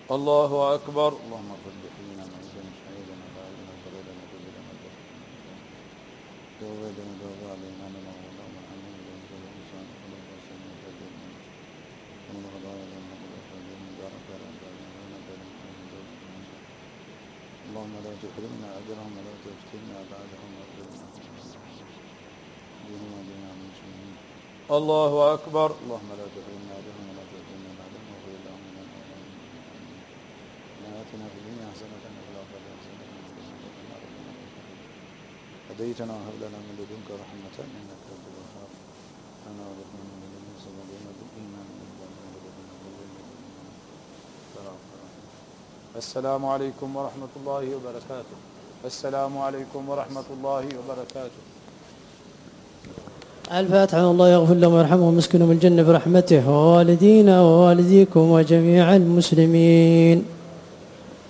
الله أكبر. اللهم اغفر لحينا وموتنا شهيدنا وبعدنا وبلدنا وبلدنا وبلدنا وبلدنا علينا لنا اللهم آمين بأنزل الإنسان وقلوب وسلم وبلدنا ومن غضايا لنا وبلدنا بارك لنا اللهم لا تحرمنا أجرهم ولا تفتنا بعدهم واغفرنا بهم وبنا من سنين. الله أكبر. اللهم لا تحرمنا أجرهم ولا تفتنا بعدهم واغفر لهم آتنا في الدنيا حسنة وفي الآخرة حسنة وقنا عذاب النار. هديتنا وهب لنا من لدنك رحمة إنك أنت الوهاب. أنا ولكم من لدن سبقنا بالإيمان السلام عليكم ورحمة الله وبركاته. السلام عليكم ورحمة الله وبركاته. الفاتحة. الله يغفر لهم ويرحمهم ويسكنهم الجنة برحمته ووالدينا ووالديكم وجميع المسلمين.